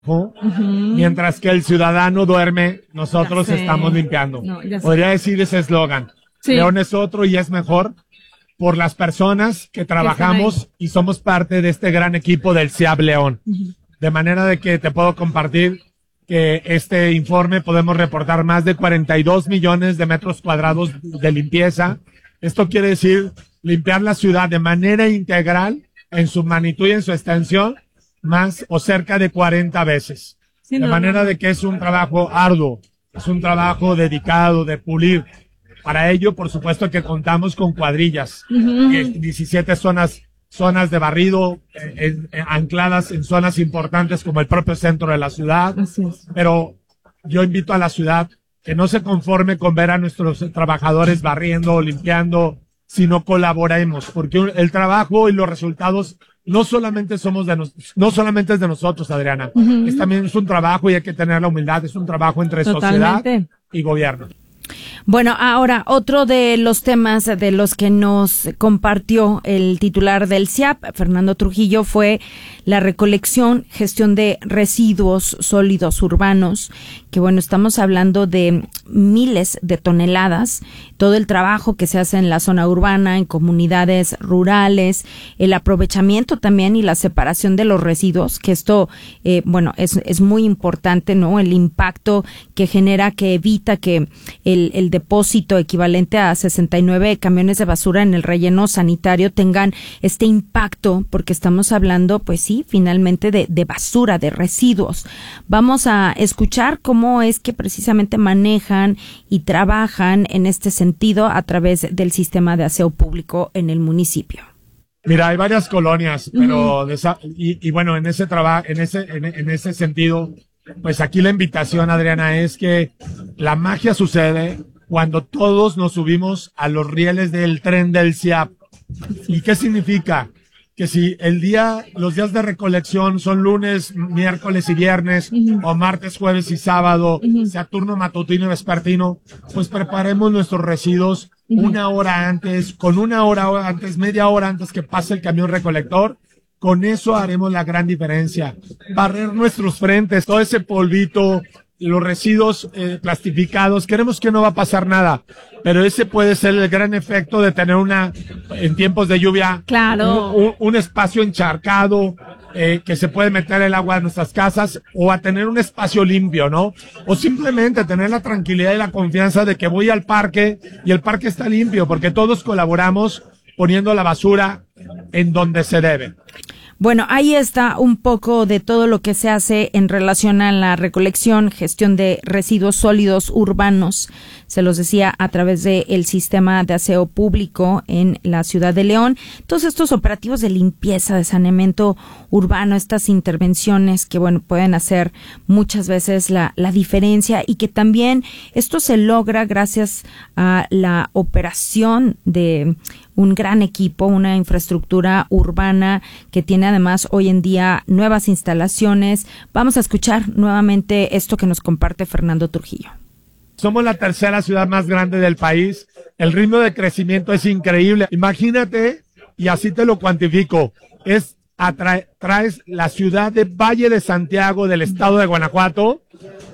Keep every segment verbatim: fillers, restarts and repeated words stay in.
Uh-huh. Mientras que el ciudadano duerme, nosotros estamos limpiando. No, podría decir ese eslogan. Sí. León es otro y es mejor por las personas que trabajamos y somos parte de este gran equipo del C I A B León. Uh-huh. De manera de que te puedo compartir que este informe podemos reportar más de cuarenta y dos millones de metros cuadrados de limpieza. Esto quiere decir limpiar la ciudad de manera integral en su magnitud y en su extensión, más o cerca de cuarenta veces. Sí, de no, manera no. de que es un trabajo arduo, es un trabajo dedicado de pulir. Para ello, por supuesto que contamos con cuadrillas, uh-huh. diecisiete zonas, zonas de barrido eh, eh, ancladas en zonas importantes como el propio centro de la ciudad. Así es. Pero yo invito a la ciudad que no se conforme con ver a nuestros trabajadores barriendo o limpiando, sino colaboremos, porque el trabajo y los resultados no solamente somos de nos, no solamente es de nosotros, Adriana, uh-huh. es también es un trabajo y hay que tener la humildad, es un trabajo entre Totalmente. Sociedad y gobierno. Bueno, ahora otro de los temas de los que nos compartió el titular del C I A P, Fernando Trujillo, fue la recolección, gestión de residuos sólidos urbanos, que bueno, estamos hablando de miles de toneladas, todo el trabajo que se hace en la zona urbana, en comunidades rurales, el aprovechamiento también y la separación de los residuos, que esto, eh, bueno, es, es muy importante, ¿no? El impacto que genera, que evita que el, el depósito equivalente a sesenta y nueve camiones de basura en el relleno sanitario tengan este impacto, porque estamos hablando, pues sí, finalmente de, de basura, de residuos. Vamos a escuchar cómo es que precisamente manejan y trabajan en este sentido a través del sistema de aseo público en el municipio. Mira, hay varias colonias, pero uh-huh. de esa, y, y bueno, en ese trabajo, en ese, en, en ese sentido, pues aquí la invitación, Adriana, es que la magia sucede cuando todos nos subimos a los rieles del tren del C I A P. ¿Y qué significa? Que si el día, los días de recolección son lunes, miércoles y viernes, uh-huh. o martes, jueves y sábado, uh-huh. sea turno matutino y vespertino, pues preparemos nuestros residuos uh-huh. una hora antes, con una hora antes, media hora antes que pase el camión recolector. Con eso haremos la gran diferencia. Barrer nuestros frentes, todo ese polvito, los residuos eh, plastificados, creemos que no va a pasar nada, pero ese puede ser el gran efecto de tener una, en tiempos de lluvia, claro. un, un, un espacio encharcado, eh, que se puede meter el agua en nuestras casas, o a tener un espacio limpio, ¿no? O simplemente tener la tranquilidad y la confianza de que voy al parque y el parque está limpio, porque todos colaboramos poniendo la basura en donde se debe. Bueno, ahí está un poco de todo lo que se hace en relación a la recolección, gestión de residuos sólidos urbanos. Se los decía a través del sistema de aseo público en la ciudad de León. Todos estos operativos de limpieza, de saneamiento urbano, estas intervenciones que, bueno, pueden hacer muchas veces la, la diferencia, y que también esto se logra gracias a la operación de un gran equipo, una infraestructura urbana que tiene además hoy en día nuevas instalaciones. Vamos a escuchar nuevamente esto que nos comparte Fernando Trujillo. Somos la tercera ciudad más grande del país. El ritmo de crecimiento es increíble. Imagínate, y así te lo cuantifico, es atra- traes la ciudad de Valle de Santiago del estado de Guanajuato,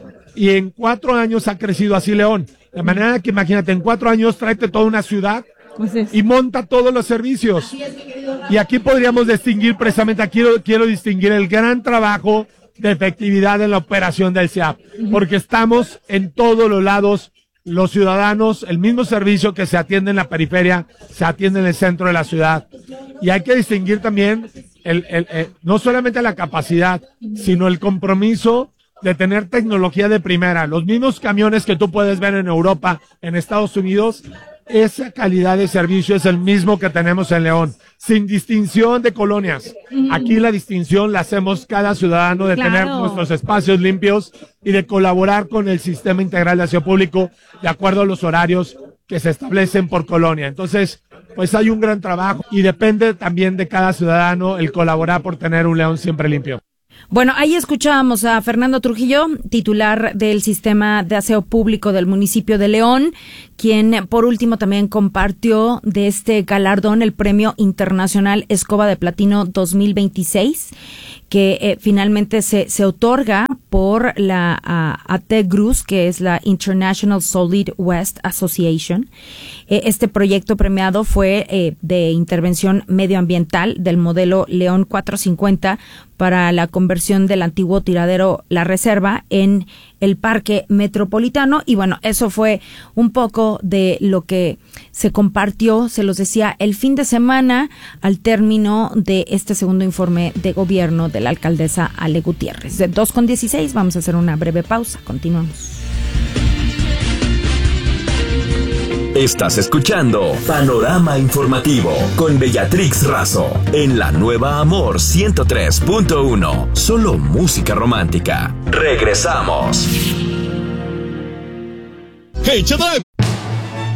y en cuatro años ha crecido así León. De manera que imagínate, en cuatro años tráete toda una ciudad y monta todos los servicios. Y aquí podríamos distinguir, precisamente aquí quiero, quiero distinguir el gran trabajo de efectividad en la operación del C I A P, porque estamos en todos los lados, los ciudadanos, el mismo servicio que se atiende en la periferia, se atiende en el centro de la ciudad. Y hay que distinguir también el, el, el, no solamente la capacidad, sino el compromiso de tener tecnología de primera. Los mismos camiones que tú puedes ver en Europa, en Estados Unidos, esa calidad de servicio es el mismo que tenemos en León, sin distinción de colonias. Aquí la distinción la hacemos cada ciudadano de claro. tener nuestros espacios limpios y de colaborar con el sistema integral de aseo público de acuerdo a los horarios que se establecen por colonia. Entonces, pues hay un gran trabajo y depende también de cada ciudadano el colaborar por tener un León siempre limpio. Bueno, ahí escuchábamos a Fernando Trujillo, titular del Sistema de Aseo Público del municipio de León, quien por último también compartió de este galardón el Premio Internacional Escoba de Platino dos mil veintiséis, que eh, finalmente se, se otorga por la uh, A T G R U S, que es la International Solid Waste Association. Eh, este proyecto premiado fue eh, de intervención medioambiental del modelo León cuatrocientos cincuenta para la conversión del antiguo tiradero La Reserva en el Parque Metropolitano. Y bueno, eso fue un poco de lo que se compartió, se los decía, el fin de semana al término de este segundo informe de gobierno de la alcaldesa Ale Gutiérrez. De dos con dieciséis, vamos a hacer una breve pausa. Continuamos. Estás escuchando Panorama Informativo con Bellatrix Razo en la nueva Amor ciento tres punto uno. Solo música romántica. Regresamos. Hey, Chadai,